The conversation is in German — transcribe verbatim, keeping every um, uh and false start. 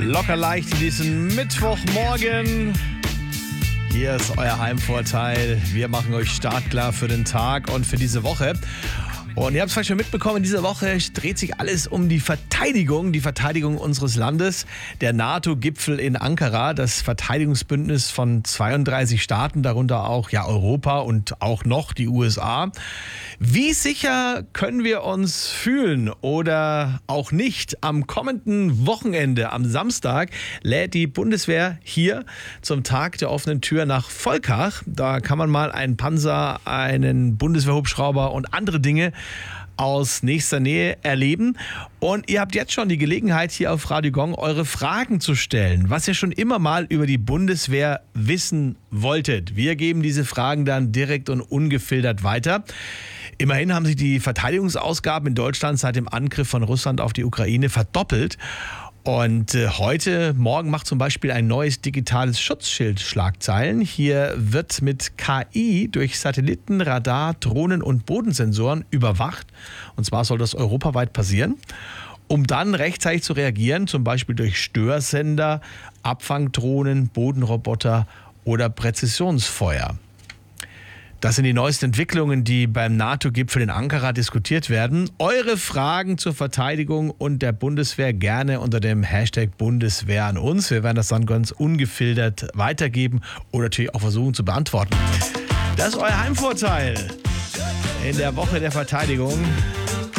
Locker leicht in diesem Mittwochmorgen. Hier ist euer Heimvorteil. Wir machen euch startklar für den Tag und für diese Woche. Und ihr habt es vielleicht schon mitbekommen, in dieser Woche dreht sich alles um die Verteidigung, die Verteidigung unseres Landes. Der NATO-Gipfel in Ankara, das Verteidigungsbündnis von zweiunddreißig Staaten, darunter auch ja Europa und auch noch die U S A. Wie sicher können wir uns fühlen oder auch nicht? Am kommenden Wochenende, am Samstag, lädt die Bundeswehr hier zum Tag der offenen Tür nach Volkach. Da kann man mal einen Panzer, einen Bundeswehrhubschrauber und andere Dinge aus nächster Nähe erleben. Und ihr habt jetzt schon die Gelegenheit, hier auf Radio Gong eure Fragen zu stellen, was ihr schon immer mal über die Bundeswehr wissen wolltet. Wir geben diese Fragen dann direkt und ungefiltert weiter. Immerhin haben sich die Verteidigungsausgaben in Deutschland seit dem Angriff von Russland auf die Ukraine verdoppelt. Und äh, heute, morgen macht zum Beispiel ein neues digitales Schutzschild Schlagzeilen. Hier wird mit K I durch Satelliten, Radar, Drohnen und Bodensensoren überwacht. Und zwar soll das europaweit passieren, um dann rechtzeitig zu reagieren, zum Beispiel durch Störsender, Abfangdrohnen, Bodenroboter oder Präzisionsfeuer. Das sind die neuesten Entwicklungen, die beim NATO-Gipfel in Ankara diskutiert werden. Eure Fragen zur Verteidigung und der Bundeswehr gerne unter dem Hashtag Bundeswehr an uns. Wir werden das dann ganz ungefiltert weitergeben oder natürlich auch versuchen zu beantworten. Das ist euer Heimvorteil in der Woche der Verteidigung.